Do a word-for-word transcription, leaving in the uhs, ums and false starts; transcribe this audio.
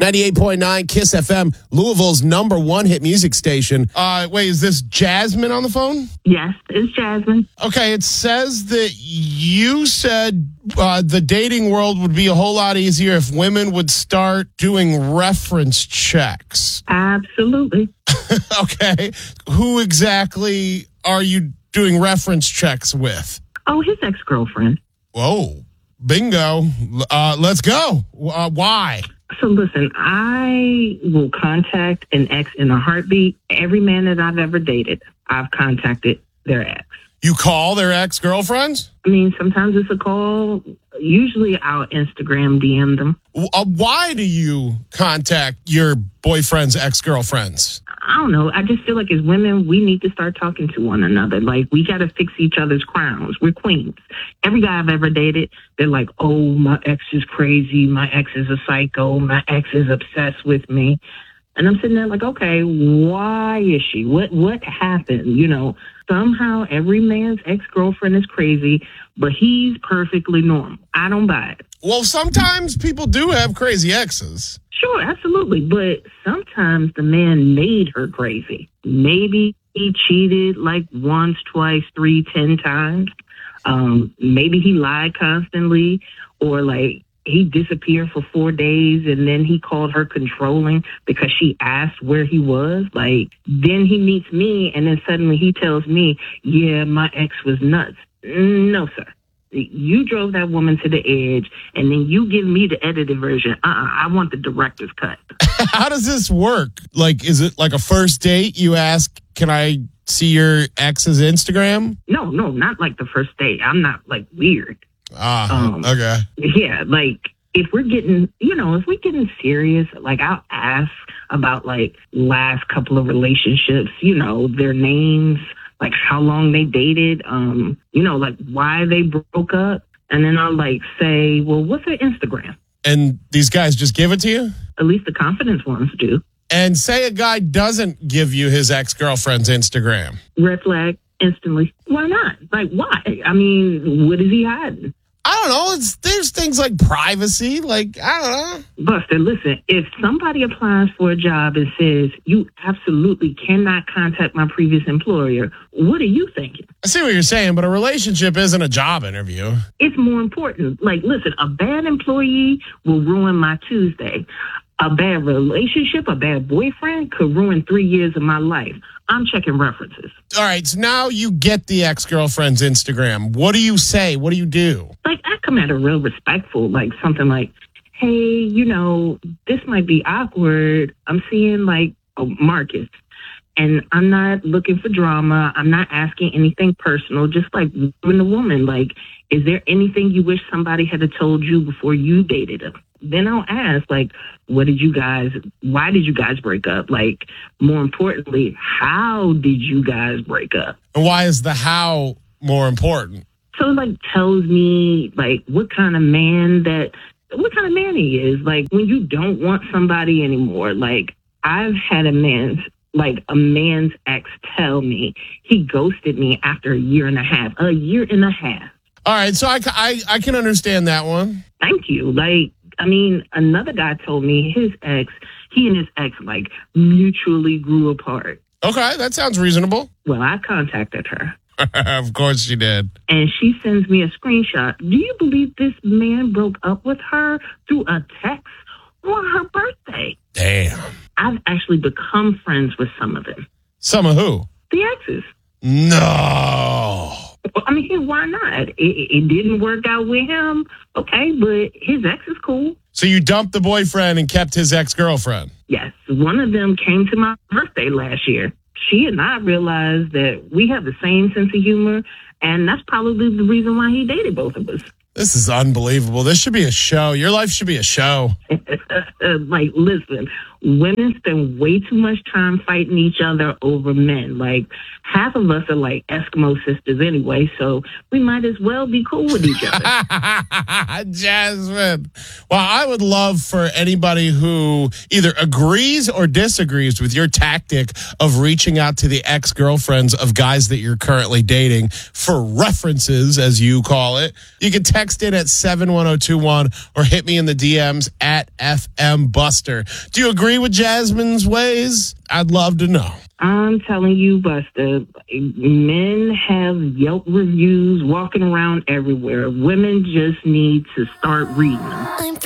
ninety-eight point nine KISS F M, Louisville's number one hit music station. Uh, wait, is this Jasmine on the phone? Yes, it's Jasmine. Okay, it says that you said uh, the dating world would be a whole lot easier if women would start doing reference checks. Absolutely. Okay. Who exactly are you doing reference checks with? Oh, his ex-girlfriend. Whoa. Bingo. Uh, let's go. Uh, why? So listen, I will contact an ex in a heartbeat. Every man that I've ever dated, I've contacted their ex. You call their ex-girlfriends? I mean, sometimes it's a call. Usually I'll Instagram D M them. Uh, why do you contact your boyfriend's ex-girlfriends? I don't know. I just feel like as women, we need to start talking to one another. Like, we got to fix each other's crowns. We're queens. Every guy I've ever dated, they're like, oh, my ex is crazy. My ex is a psycho. My ex is obsessed with me. And I'm sitting there like, okay, why is she? What what happened? You know, somehow every man's ex-girlfriend is crazy, but he's perfectly normal. I don't buy it. Well, sometimes people do have crazy exes. Sure, absolutely. But sometimes the man made her crazy. Maybe he cheated like once, twice, three, ten times. Um, maybe he lied constantly, or like he disappeared for four days and then he called her controlling because she asked where he was. Like, then he meets me and then suddenly he tells me, yeah, my ex was nuts. No, sir. You drove that woman to the edge, and then you give me the edited version. Uh-uh, I want the director's cut. How does this work? Like, is it like a first date? You ask, can I see your ex's Instagram? No, no, not like the first date. I'm not, like, weird. Ah, um, okay. Yeah, like, if we're getting, you know, if we're getting serious, like, I'll ask about, like, last couple of relationships, you know, their names, like how long they dated, um, you know, like why they broke up. And then I'll like say, well, what's her Instagram? And these guys just give it to you? At least the confidence ones do. And say a guy doesn't give you his ex-girlfriend's Instagram. Red flag instantly. Why not? Like, why? I mean, what is he hiding? I don't know. It's there's things like privacy. Like, I don't know. Buster, listen, if somebody applies for a job and says you absolutely cannot contact my previous employer, what are you thinking? I see what you're saying, but a relationship isn't a job interview. It's more important. Like, listen, a bad employee will ruin my Tuesday. A bad relationship, a bad boyfriend could ruin three years of my life. I'm checking references. All right, so now you get the ex-girlfriend's Instagram. What do you say? What do you do? Like, I come at her real respectful, like something like, hey, you know, this might be awkward. I'm seeing, like, a Marcus, and I'm not looking for drama. I'm not asking anything personal, just like woman to woman. Like, is there anything you wish somebody had told you before you dated him? Then I'll ask, like, what did you guys, why did you guys break up? Like, more importantly, how did you guys break up? And why is the how more important? So it, like, tells me, like, what kind of man that, what kind of man he is. Like, when you don't want somebody anymore, like, I've had a man's, like, a man's ex tell me he ghosted me after a year and a half, a year and a half. All right, so I, I, I can understand that one. Thank you. Like, I mean, another guy told me his ex, he and his ex, like, mutually grew apart. Okay, that sounds reasonable. Well, I contacted her. Of course she did. And she sends me a screenshot. Do you believe this man broke up with her through a text on her birthday? Damn. I've actually become friends with some of them. Some of who? The exes. No. I mean, why not? It, it didn't work out with him, okay, but his ex is cool. So you dumped the boyfriend and kept his ex-girlfriend? Yes. One of them came to my birthday last year. She and I realized that we have the same sense of humor, and that's probably the reason why he dated both of us. This is unbelievable. This should be a show. Your life should be a show. Like, listen, women spend way too much time fighting each other over men. Like, half of us are like Eskimo sisters anyway, so we might as well be cool with each other. Jasmine. Well, I would love for anybody who either agrees or disagrees with your tactic of reaching out to the ex-girlfriends of guys that you're currently dating for references, as you call it. You can text text in at seven one zero two one or hit me in the D Ms at F M Buster. Do you agree with Jasmine's ways? I'd love to know. I'm telling you, Buster, men have Yelp reviews walking around everywhere. Women just need to start reading them.